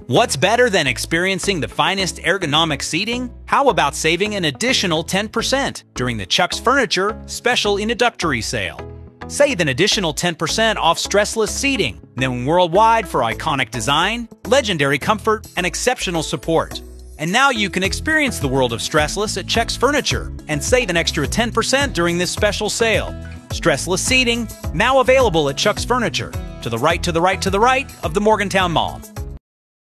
What's better than experiencing the finest ergonomic seating? How about saving an additional 10% during the Chuck's Furniture special introductory sale? Save an additional 10% off stressless seating, known worldwide for iconic design, legendary comfort, and exceptional support. And now you can experience the world of stressless at Chuck's Furniture and save an extra 10% during this special sale. Stressless seating, now available at Chuck's Furniture, to the right, to the right, to the right of the Morgantown Mall.